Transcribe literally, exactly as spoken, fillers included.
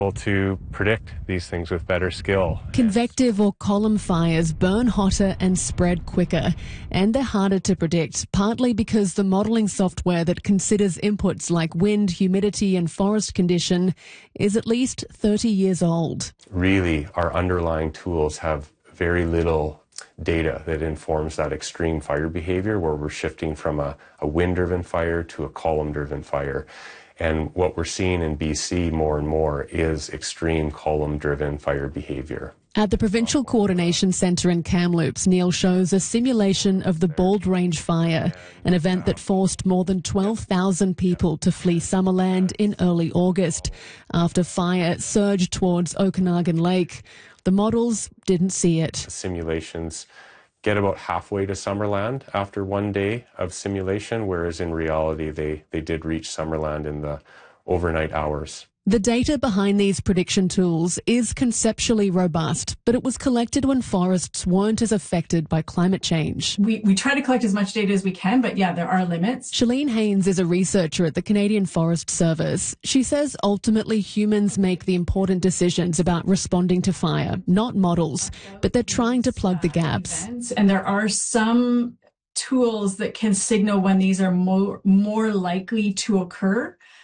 to predict these things with better skill. Convective or column fires burn hotter and spread quicker, and they're harder to predict, partly because the modelling software that considers inputs like wind, humidity and forest condition is at least thirty years old. Really, our underlying tools have very little data that informs that extreme fire behavior, where we're shifting from a, a wind-driven fire to a column-driven fire. And what we're seeing in B C more and more is extreme column-driven fire behavior. At the Provincial Coordination Centre in Kamloops, Neil shows a simulation of the Bald Range Fire, an event that forced more than twelve thousand people to flee Summerland in early August after fire surged towards Okanagan Lake. The models didn't see it. Simulations get about halfway to Summerland after one day of simulation, whereas in reality they, they did reach Summerland in the overnight hours. The data behind these prediction tools is conceptually robust, but it was collected when forests weren't as affected by climate change. We, we try to collect as much data as we can, but yeah, there are limits. Shalene Haynes is a researcher at the Canadian Forest Service. She says ultimately humans make the important decisions about responding to fire, not models, but they're trying to plug the gaps. And there are some tools that can signal when these are more, more likely to occur.